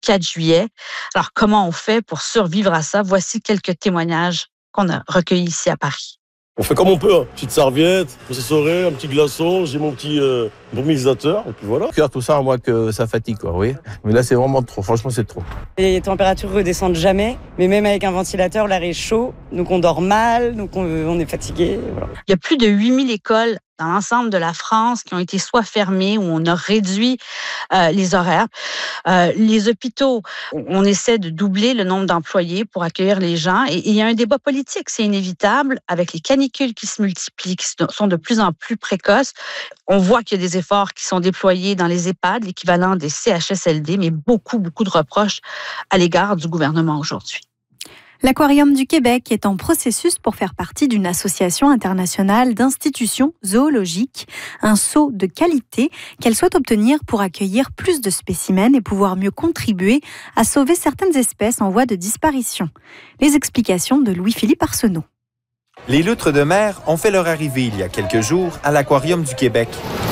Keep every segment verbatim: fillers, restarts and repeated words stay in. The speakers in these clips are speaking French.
quatre juillet. Alors, comment on fait pour survivre à ça? Voici quelques témoignages qu'on a recueillis ici à Paris. On fait comme on peut, hein. Petite serviette, processorée, un petit glaçon, j'ai mon petit euh, brumisateur, et puis voilà. Faire tout ça, à moins que ça fatigue, quoi, oui. Mais là, c'est vraiment trop, franchement, c'est trop. Les températures redescendent jamais, mais même avec un ventilateur, l'air est chaud, donc on dort mal, donc on, on est fatigué. Voilà. Il y a plus de huit mille écoles dans l'ensemble de la France qui ont été soit fermées ou on a réduit euh, les horaires. Euh, les hôpitaux, on essaie de doubler le nombre d'employés pour accueillir les gens. Et, et il y a un débat politique, c'est inévitable, avec les canicules qui se multiplient, qui sont de plus en plus précoces. On voit qu'il y a des efforts qui sont déployés dans les EHPAD, l'équivalent des C H S L D, mais beaucoup, beaucoup de reproches à l'égard du gouvernement aujourd'hui. L'Aquarium du Québec est en processus pour faire partie d'une association internationale d'institutions zoologiques, un saut de qualité qu'elle souhaite obtenir pour accueillir plus de spécimens et pouvoir mieux contribuer à sauver certaines espèces en voie de disparition. Les explications de Louis-Philippe Arsenault. Les loutres de mer ont fait leur arrivée il y a quelques jours à l'Aquarium du Québec.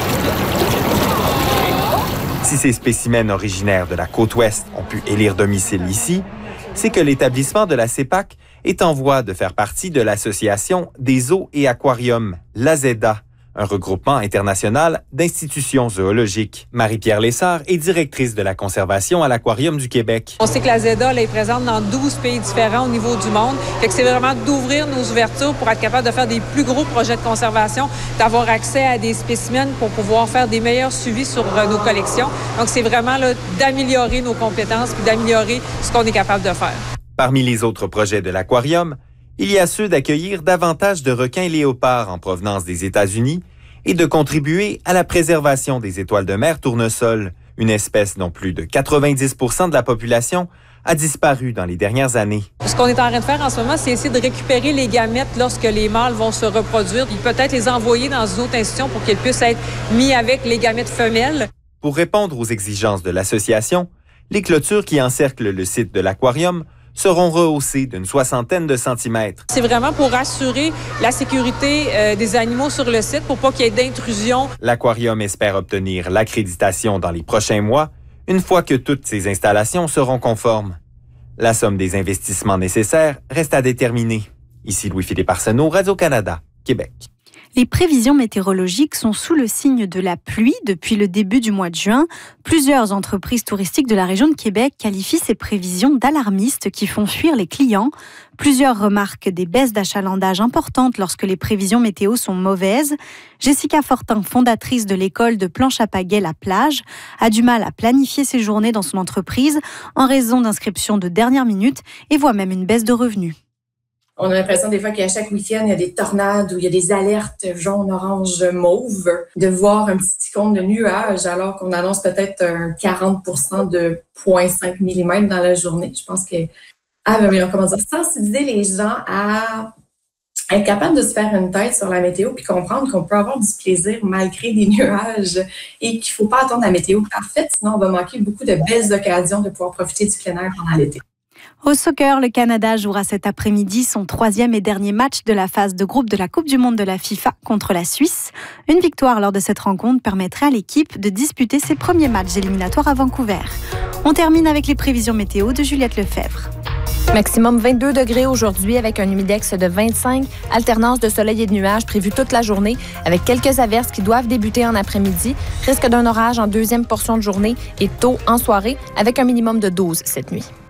Si ces spécimens originaires de la côte ouest ont pu élire domicile ici, c'est que l'établissement de la CEPAC est en voie de faire partie de l'Association des zoos et aquariums, l'A Z A, un regroupement international d'institutions zoologiques. Marie-Pierre Lessard est directrice de la conservation à l'Aquarium du Québec. On sait que l'A Z A là, est présente dans douze pays différents au niveau du monde. Fait que c'est vraiment d'ouvrir nos ouvertures pour être capable de faire des plus gros projets de conservation, d'avoir accès à des spécimens pour pouvoir faire des meilleurs suivis sur euh, nos collections. Donc, c'est vraiment là, d'améliorer nos compétences puis d'améliorer ce qu'on est capable de faire. Parmi les autres projets de l'Aquarium, il y a ceux d'accueillir davantage de requins léopards en provenance des États-Unis et de contribuer à la préservation des étoiles de mer tournesol, une espèce dont plus de quatre-vingt-dix pour cent de la population a disparu dans les dernières années. Ce qu'on est en train de faire en ce moment, c'est essayer de récupérer les gamètes lorsque les mâles vont se reproduire et peut-être les envoyer dans une autre institution pour qu'ils puissent être mis avec les gamètes femelles. Pour répondre aux exigences de l'association, les clôtures qui encerclent le site de l'Aquarium seront rehaussées d'une soixantaine de centimètres. C'est vraiment pour assurer la sécurité euh, des animaux sur le site, pour pas qu'il y ait d'intrusion. L'Aquarium espère obtenir l'accréditation dans les prochains mois, une fois que toutes ces installations seront conformes. La somme des investissements nécessaires reste à déterminer. Ici Louis-Philippe Arsenault, Radio-Canada, Québec. Les prévisions météorologiques sont sous le signe de la pluie depuis le début du mois de juin. Plusieurs entreprises touristiques de la région de Québec qualifient ces prévisions d'alarmistes qui font fuir les clients. Plusieurs remarquent des baisses d'achalandage importantes lorsque les prévisions météo sont mauvaises. Jessica Fortin, fondatrice de l'école de planche à pagaie La Plage, a du mal à planifier ses journées dans son entreprise en raison d'inscriptions de dernière minute et voit même une baisse de revenus. On a l'impression des fois qu'à chaque week-end, il y a des tornades ou il y a des alertes jaune, orange, mauve. De voir un petit compte de nuages alors qu'on annonce peut-être un quarante pour cent de zéro virgule cinq millimètres dans la journée. Je pense que ah, mais comment dire, sensibiliser les gens à être capable de se faire une tête sur la météo puis comprendre qu'on peut avoir du plaisir malgré des nuages et qu'il ne faut pas attendre la météo parfaite, sinon on va manquer beaucoup de belles occasions de pouvoir profiter du plein air pendant l'été. Au soccer, le Canada jouera cet après-midi son troisième et dernier match de la phase de groupe de la Coupe du monde de la FIFA contre la Suisse. Une victoire lors de cette rencontre permettrait à l'équipe de disputer ses premiers matchs éliminatoires à Vancouver. On termine avec les prévisions météo de Juliette Lefebvre. Maximum vingt-deux degrés aujourd'hui avec un humidex de vingt-cinq. Alternance de soleil et de nuages prévue toute la journée avec quelques averses qui doivent débuter en après-midi. Risque d'un orage en deuxième portion de journée et tôt en soirée avec un minimum de douze cette nuit.